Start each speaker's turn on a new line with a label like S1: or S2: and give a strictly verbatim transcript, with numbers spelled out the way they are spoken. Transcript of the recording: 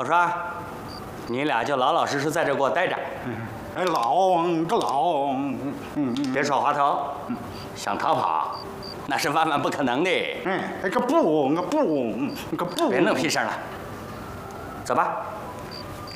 S1: 我说，你俩就老老实实在这给我待着。
S2: 哎，老个老，嗯嗯，
S1: 别耍滑头，想逃跑，那是万万不可能的。
S2: 哎，个不，个不，个不，
S1: 别弄屁声了，走吧。